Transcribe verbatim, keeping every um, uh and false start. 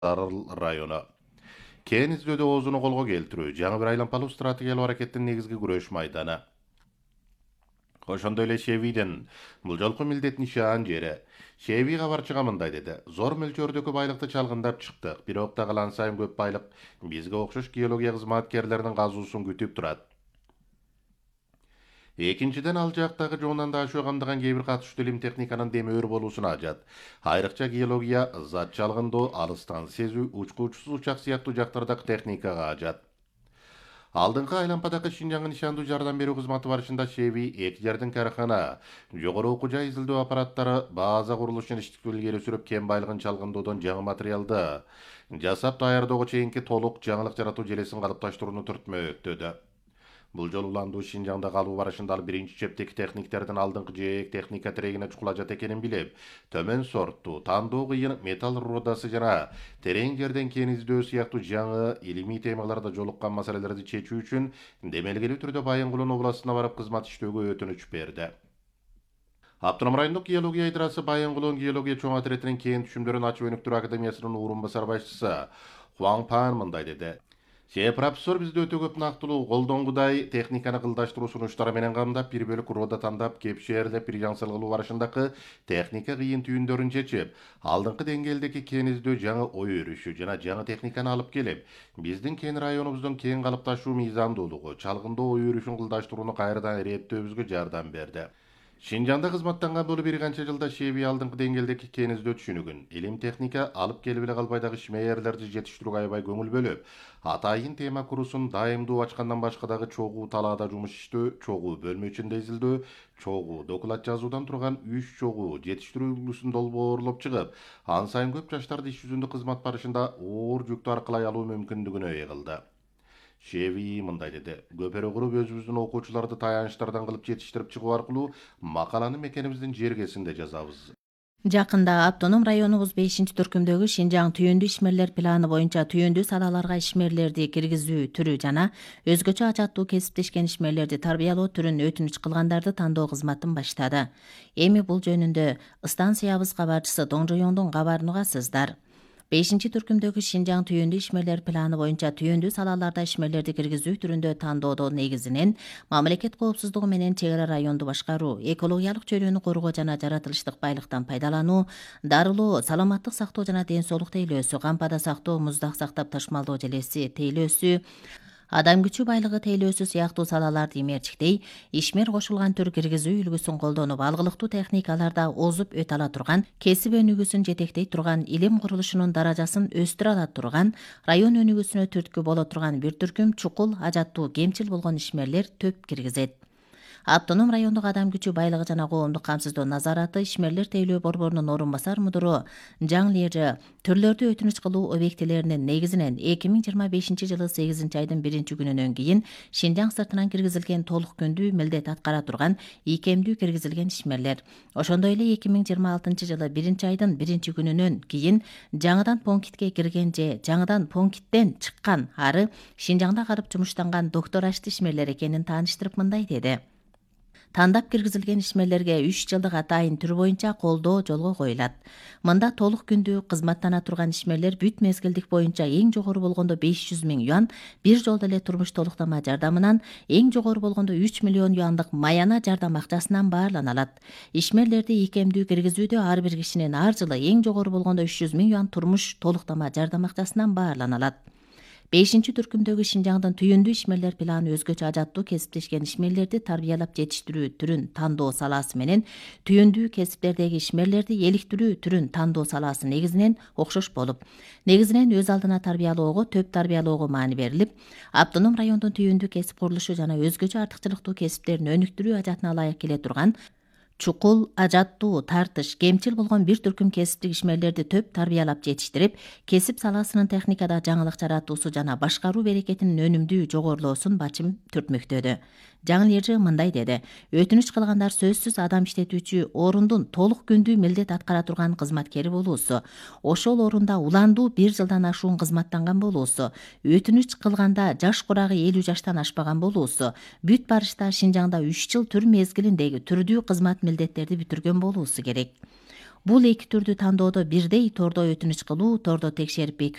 Darыл району. Кен издөдө оозуну колго келтирүү жаңы бир айлампалуу стратегиялык аракеттин негизги күрөш майданы. Ошондой эле Шевиден бул жолку милдет нишан жери. Шеви кабарчыга мындай деди: зор мөлчөрдөгү байлыкты чалгындап чыктык, бирок дагы ан сайын көп байлык бизге окшош геология кызматкерлеринин казуусун күтүп турат. Экинчиден, ал жактагы жоонан да ашуу камдаган кээ бир катышуу илим техниканын демөөр болуусуна ажат. Айрыкча геология, зат чалгындоо, алыстан сезүү, учкуучусуз учак сыяктуу жактардагы техникага ажат. Алдыңкы айлампадагы Шинжаңга нишандуу жардам берүү кызматы барышында Шеви эки жердин карахана, жогору окуу жай изилдөө аппараттары, база курулушун иштетип илгери сүрүп, кен байлыгын чалгындоодон жаңы материалды жасап даярдоого чейинки толук жаңылык жаратуу желесин калыпташтырууну түртмөктөдө. Бул жолу уландуу Шинжаңда калуу барышында ал биринчи чептеги техниктердин алдыңкы жээк техника тирегине чукулажат экенин билип, төмөн сорттуу, тандоо кыйын металл рудасы жана терең жерден кен издөө сыяктуу жаңы илимий темаларда жолуккан маселелерди чечүү үчүн демелгелүү түрдө Байынгулун областына барып кызмат иштөөгө өтүнүч берди. Автоном райондук геология идрасы Байынгулун геология чоң отрядынын кен түшүмдөрүн ачып өнүктүрүү академиясынын орун басар башчысы Хуан Пан мындай деди: Се профессор бизди өтө көп нактылуу колдонгудай техниканы кылдаштыруу сунуштары менен камдап, бир бөлүк рода тандап, кепшээрлеп, бир жаңсыл кылуу барышындагы техника кыйын түйүндөрүн чечип, алдыңкы деңгээлдеги кен издөө жаңы ой өрүшү жана жаңы техниканы алып келип, биздин кен районубуздун кен калыпташуу мыйзамдуулугу, чалгындоо ой өрүшүн кылдаштырууну кайрадан иреттөөбүзгө жардам берди. Шинжаңда кызматтанган болуп бир канча жылда Шеви алдыңкы деңгээлдеги кен издөө түшүнүгүн, илим техника алып келип эле калбай дагы ишмеерлерди жетиштирүүгө аябай көңүл бөлүп, атайын тема курусун дайымдуу ачкандан башка дагы чогуу талаада жумуш иштөө, чогуу бөлмө ичинде изилдөө, чогуу доклад жазуудан турган үч чогуу жетиштирүү үлгүсүн долбоорлоп чыгып, ан сайын көп жаштарды иш жүзүндө кызмат барышында оор жүктү аркылай алуу мүмкүндүгүнө ээ кылды. Шеви мындай деди: көпөрө куруп өзүбүздүн окуучуларды таянычтардан кылып жетиштирип чыгуу аркылуу макаланы мекенибиздин жергесинде жазабыз. Жакында автоном районубуз бешинчи түркүмдөгү Шинжаң түйүндүү ишмерлер планы боюнча түйүндүү салаларга ишмерлерди киргизүү түрү жана өзгөчө ажаттуу кесиптешкен ишмерлерди тарбиялоо түрүн өтүнүч кылгандарды тандоо кызматын баштады. Эми бул жөнүндө станциябыз кабарчысы Доңжоёңдун кабарын угасыздар. бешинчи түркүмдөгү Шинжаң түйүндүү ишмерлер планы боюнча түйүндүү салаларда ишмерлерди киргизүү түрүндө тандоодо негизинен мамлекет коопсуздугу менен чек ара районду башкаруу, экологиялык чөйрөнү коргоо жана жаратылыштык байлыктан пайдалануу, дарылоо, саламаттык сактоо жана ден соолук тейлөөсү, кампада сактоо, муздак сактап ташмалдоо желеси тейлөөсү, адам күчү байлыгы тейлөөсү сыяктуу салаларды имерчиктей, ишмер кошулган түр киргизүү үлгүсүн колдонуп, алгылыктуу техникаларда озуп өтө ала турган, кесип өнүгүүсүн жетектей турган, илим курулушунун даражасын өстүрө ала турган, район өнүгүүсүнө түрткү боло турган бир түркүм чукул, ажаттуу, кемчил болгон ишмерлер төп киргизет. Автоном райондук адам күчү байлыгы жана коомдук камсыздоо назараты ишмерлер тейлөө борборунун орун басар мудуру Жаң Лежи түрлөрдү өтүнүч кылуу объектилеринин негизинен эки миң жыйырма бешинчи жылы сегизинчи айдын биринчи күнүнөн кийин Шинжаң сыртынан киргизилген толук күндүү милдет аткара турган ийкемдүү киргизилген ишмерлер. Ошондой эле эки миң жыйырма алтынчы жылы биринчи айдын биринчи күнүнөн кийин жаңыдан пунктке кирген же жаңыдан пункттен чыккан ары Шинжаңда калып жумуштанган доктор ашты ишмерлер экенин тааныштырып мындай деди: Тандап киргизилген ишмерлерге үч жылдык атайын түр боюнча колдоо жолго коюлат. Мында толук күндүү кызматтана турган ишмерлер бүт мезгилдик боюнча эң жогору болгондо беш жүз миң юан бир жолдо эле турмуш толуктама жардамынан, эң жогору болгондо үч миллион юандык маяна жардам акчасынан баарлана алат. Ишмерлерди ийкемдүү киргизүүдө ар бир кишинин ар жылы эң жогору болгондо үч жүз миң юан турмуш толуктама жардам акчасынан баарлана алат. бешинчи түркүмдөгү Шинжаңдын түйүндүү ишмерлер планы өзгөчө ажаттуу кесиптешкен ишмерлерди тарбиялап жетиштирүү түрүн тандоо салаасы менен түйүндүү кесиптердеги ишмерлерди эликтирүү түрүн тандоо салаасы негизинен окшош болуп, негизинен өз алдына тарбиялоого, төп тарбиялоого маани берилип, автоном райондун түйүндүү кесип курулушу жана өзгөчө артыкчылыктуу кесиптерин өнүктүрүү ажатына ылайык келе турган чукул, ажаттуу, тартыш, кемчил болгон бир түркүм кесиптик ишмерлерди төп тарбиялап жетиштирип, кесип саласынын техникада жаңылык жаратуусу жана башкаруу берекетинин өнүмдүү жогорулоосун бачым түртмөктөдү. Жаң Лежи мындай деди: өтүнүч кылгандар сөзсүз адам иштетүүчү орундун толук күндүү милдет аткара турган кызматкери болуусу, ошол орунда уландуу бир жылдан ашуун кызматтанган болуусу, өтүнүч кылганда жаш курагы элүү жаштан ашпаган болуусу, бүт барышта Шинжаңда үч жыл түр мезгилиндеги түрдүү кызмат милдеттерди бүтүргөн болуусу керек. Бул эки түрдүү тандоодо бирдей тордо өтүнүч кылуу, тордо текшерип